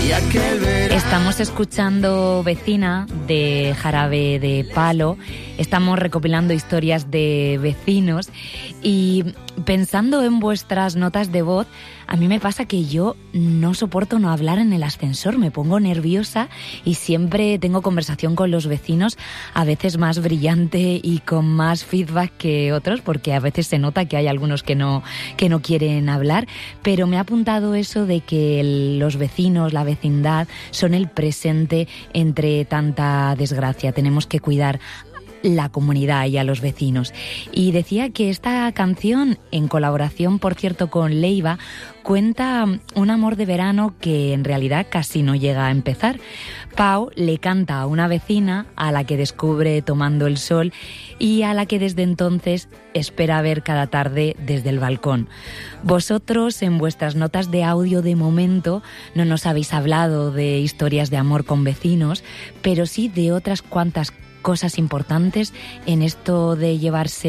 Estamos escuchando Vecina de Jarabe de Palo, estamos recopilando historias de vecinos y pensando en vuestras notas de voz, a mí me pasa que yo no soporto no hablar en el ascensor, me pongo nerviosa y siempre tengo conversación con los vecinos, a veces más brillante y con más feedback que otros, porque a veces se nota que hay algunos que no quieren hablar, pero me ha apuntado eso de que los vecinos, la vecindad, son el presente entre tanta desgracia. Tenemos que cuidar la comunidad y a los vecinos. Y decía que esta canción, en colaboración, por cierto, con Leiva, cuenta un amor de verano que en realidad casi no llega a empezar. Pau le canta a una vecina a la que descubre tomando el sol y a la que desde entonces espera ver cada tarde desde el balcón. Vosotros, en vuestras notas de audio de momento, no nos habéis hablado de historias de amor con vecinos, pero sí de otras cuantas cosas importantes en esto de llevarse